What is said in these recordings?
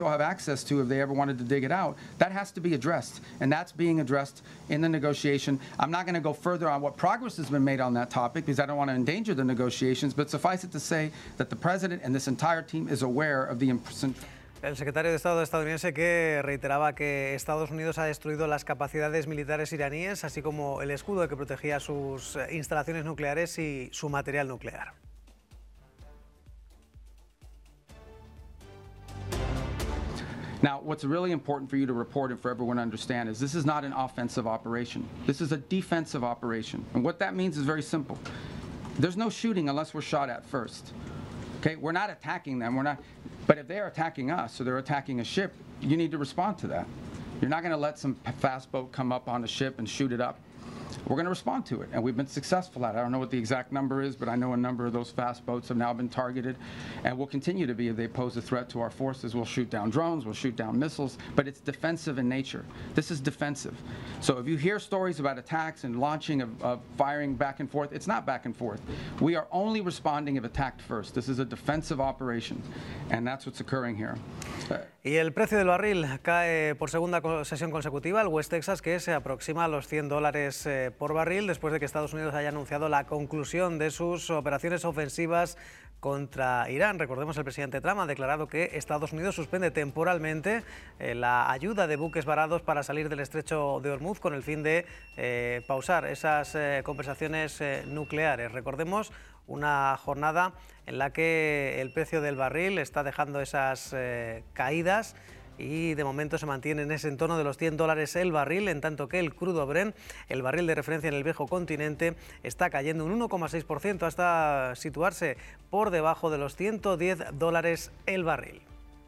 have access to if they ever wanted to dig it out. That has to be addressed, and that's being addressed in the negotiation. I'm not going to go further on what progress has been made on that topic because I don't want to endanger the negotiations, but suffice it to say that the President and this entire team is aware of the El secretario de Estado estadounidense que reiteraba que Estados Unidos ha destruido las capacidades militares iraníes, así como el escudo que protegía sus instalaciones nucleares y su material nuclear. Now, what's really important for you to report and for everyone to understand is this is not an offensive operation. This is a defensive operation. And what that means is very simple. There's no shooting unless we're shot at first. Okay, we're not attacking them. But if they're attacking us or they're attacking a ship, you need to respond to that. You're not going to let some fast boat come up on a ship and shoot it up. We're going to respond to it, and we've been successful at it. I don't know what the exact number is, but I know a number of those fast boats have now been targeted, and will continue to be if they pose a threat to our forces. We'll shoot down drones, we'll shoot down missiles, but it's defensive in nature. This is defensive. So if you hear stories about attacks and launching of firing back and forth, it's not back and forth. We are only responding if attacked first. This is a defensive operation, and that's what's occurring here. Y el precio del barril cae por segunda sesión consecutiva. El West Texas, que se aproxima a los $100 por barril después de que Estados Unidos haya anunciado la conclusión de sus operaciones ofensivas contra Irán. Recordemos, el presidente Trump ha declarado que Estados Unidos suspende temporalmente la ayuda de buques varados para salir del estrecho de Hormuz con el fin de pausar esas conversaciones nucleares. Recordemos, una jornada en la que el precio del barril está dejando esas caídas y de momento se mantiene en ese entorno de los $100 el barril, en tanto que el crudo Brent, el barril de referencia en el viejo continente, está cayendo un 1,6% hasta situarse por debajo de los $110 el barril.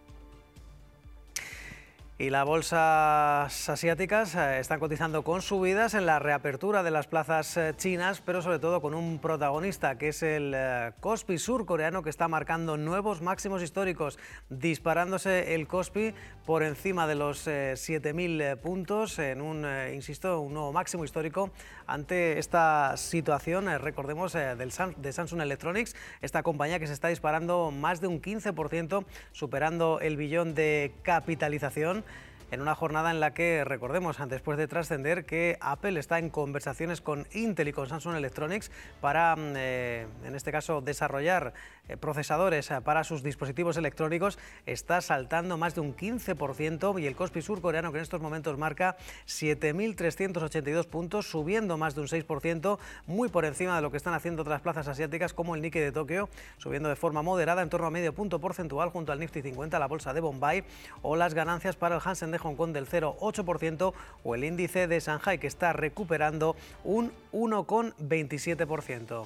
Y las bolsas asiáticas están cotizando con subidas en la reapertura de las plazas chinas, pero sobre todo con un protagonista que es el Kospi surcoreano, que está marcando nuevos máximos históricos, disparándose el Kospi por encima de los 7.000 puntos en un, insisto, un nuevo máximo histórico ante esta situación, recordemos, de Samsung Electronics, esta compañía que se está disparando más de un 15%, superando el billón de capitalización, en una jornada en la que, recordemos, después de trascender que Apple está en conversaciones con Intel y con Samsung Electronics para, en este caso, desarrollar procesadores para sus dispositivos electrónicos, está saltando más de un 15% y el Kospi surcoreano, que en estos momentos marca 7.382 puntos, subiendo más de un 6%, muy por encima de lo que están haciendo otras plazas asiáticas como el Nikkei de Tokio, subiendo de forma moderada en torno a medio punto porcentual junto al Nifty 50, la bolsa de Bombay, o las ganancias para el Hansen de Hong Kong del 0,8% o el índice de Shanghai, que está recuperando un 1,27%.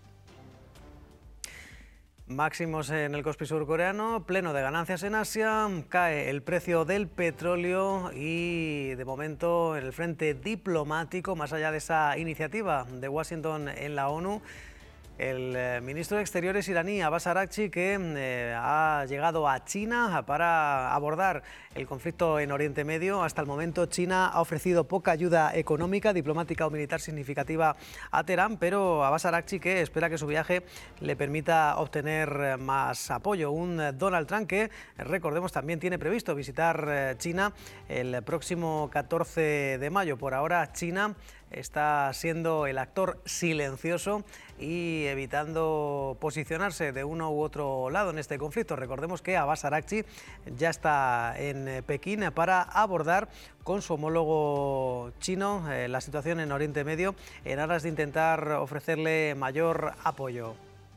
Máximos en el Kospi surcoreano, pleno de ganancias en Asia, cae el precio del petróleo y de momento en el frente diplomático, más allá de esa iniciativa de Washington en la ONU, el ministro de Exteriores iraní, Abbas Araghchi, que ha llegado a China para abordar el conflicto en Oriente Medio. Hasta el momento China ha ofrecido poca ayuda económica, diplomática o militar significativa a Teherán, pero Abbas Araghchi, que espera que su viaje le permita obtener más apoyo. Un Donald Trump que, recordemos, también tiene previsto visitar China el próximo 14 de mayo. Por ahora China está siendo el actor silencioso y evitando posicionarse de uno u otro lado en este conflicto. Recordemos que Abbas Araghchi ya está en Pekín para abordar con su homólogo chino la situación en Oriente Medio en aras de intentar ofrecerle mayor apoyo.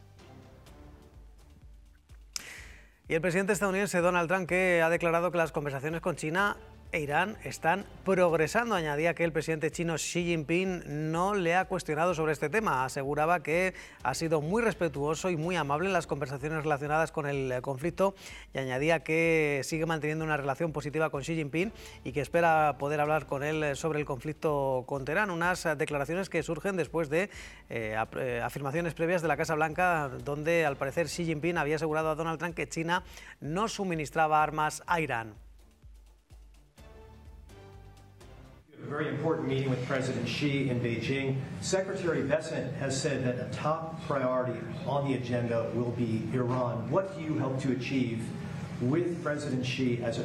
Y el presidente estadounidense Donald Trump, que ha declarado que las conversaciones con China e Irán están progresando. Añadía que el presidente chino Xi Jinping no le ha cuestionado sobre este tema. Aseguraba que ha sido muy respetuoso y muy amable en las conversaciones relacionadas con el conflicto y añadía que sigue manteniendo una relación positiva con Xi Jinping y que espera poder hablar con él sobre el conflicto con Teherán. Unas declaraciones que surgen después de afirmaciones previas de la Casa Blanca, donde al parecer Xi Jinping había asegurado a Donald Trump que China no suministraba armas a Irán. A very important meeting with President Xi in Beijing. Secretary Bessent has said that a top priority on the agenda will be Iran. What do you hope to achieve with President Xi as